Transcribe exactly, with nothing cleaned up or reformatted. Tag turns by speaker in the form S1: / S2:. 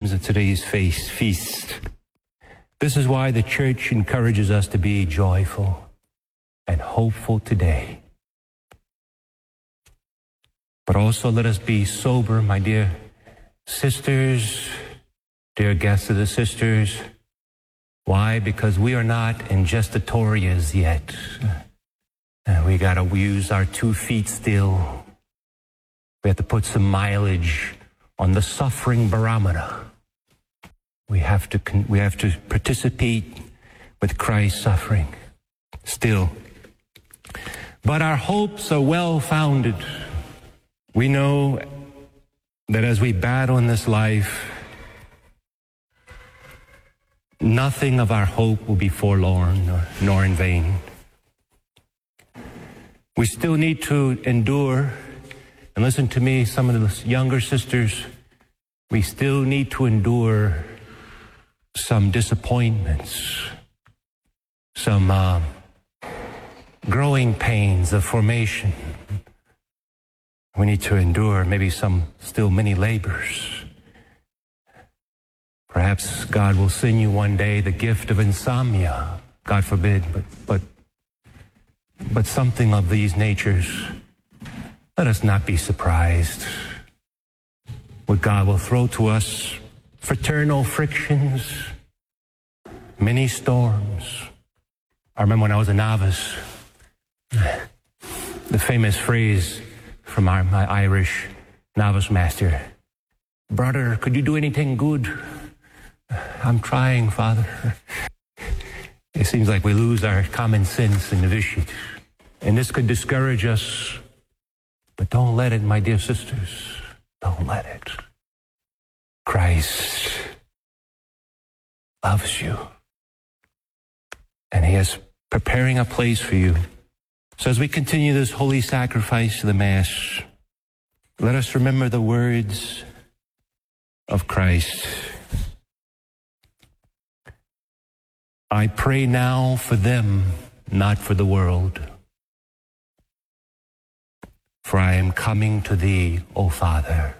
S1: themes of today's feast. This is why the church encourages us to be joyful and hopeful today. But also let us be sober, my dear sisters, dear guests of the sisters. Why? Because we are not ingestatorias yet. And we got to use our two feet still. We have to put some mileage on the suffering barometer. We have to we have to participate with Christ's suffering still. But our hopes are well-founded. We know that as we battle in this life, nothing of our hope will be forlorn nor, nor in vain. We still need to endure, and listen to me, some of the younger sisters, we still need to endure some disappointments, some uh, growing pains of formation. We need to endure maybe some still many labors. Perhaps God will send you one day the gift of insomnia, God forbid, but but but something of these natures. Let us not be surprised. What God will throw to us, fraternal frictions, many storms. I remember when I was a novice, the famous phrase from our, my Irish novice master, "Brother, could you do anything good?" "I'm trying, Father." It seems like we lose our common sense in novitiate. And this could discourage us. But don't let it, my dear sisters. Don't let it. Christ loves you. And He is preparing a place for you. So as we continue this holy sacrifice of the Mass, let us remember the words of Christ. "I pray now for them, not for the world. For I am coming to thee, O Father."